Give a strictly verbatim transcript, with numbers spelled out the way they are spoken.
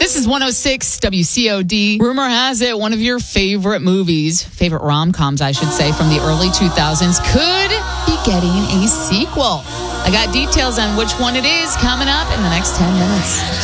This is one oh six W C O D. Rumor has it one of your favorite movies, favorite rom-coms, I should say, from the early two thousands could be getting a sequel. I got details on which one it is coming up in the next ten minutes.